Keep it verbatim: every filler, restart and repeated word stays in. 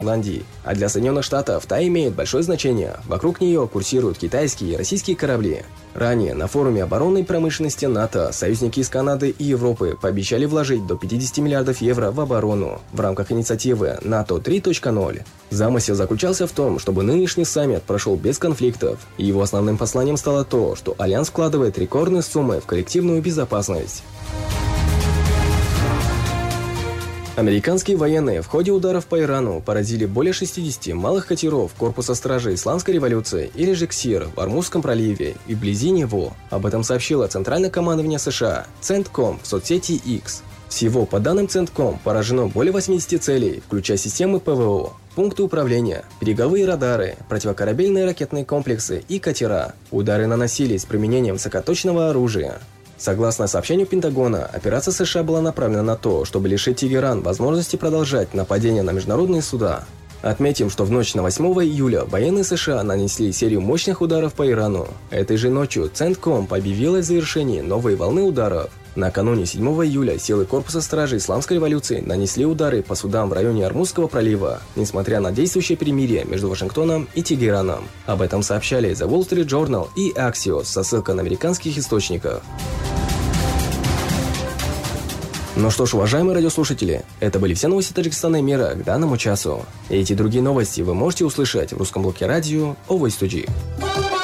Ирландии. А для Соединенных Штатов та имеет большое значение. Вокруг нее курсируют китайские и российские корабли. Ранее на форуме оборонной промышленности НАТО союзники из Канады и Европы пообещали вложить до пятьдесят миллиардов евро в оборону в рамках инициативы НАТО три точка ноль. Замысел заключался в том, чтобы нынешний саммит прошел без конфликтов, и его основным посланием стало то, что Альянс вкладывает рекордные суммы в коллективную безопасность. Американские военные в ходе ударов по Ирану поразили более шестидесяти малых катеров корпуса стражи Исламской революции или же КСИР в Ормузском проливе и вблизи него. Об этом сообщило Центральное командование США, Центком, в соцсети X. Всего, по данным Центком, поражено более восьмидесяти целей, включая системы ПВО, пункты управления, береговые радары, противокорабельные ракетные комплексы и катера. Удары наносились с применением высокоточного оружия. Согласно сообщению Пентагона, операция США была направлена на то, чтобы лишить Тегеран возможности продолжать нападения на международные суда. Отметим, что в ночь на восьмого июля военные США нанесли серию мощных ударов по Ирану. Этой же ночью Центком объявила о завершении новой волны ударов. Накануне седьмого июля силы корпуса стражи Исламской революции нанесли удары по судам в районе Ормузского пролива, несмотря на действующее перемирие между Вашингтоном и Тегераном. Об этом сообщали The Wall Street Journal и Axios со ссылкой на американских источников. Ну что ж, уважаемые радиослушатели, это были все новости Таджикистана и мира к данному часу. Эти и другие новости вы можете услышать в русском блоке радио Always two G.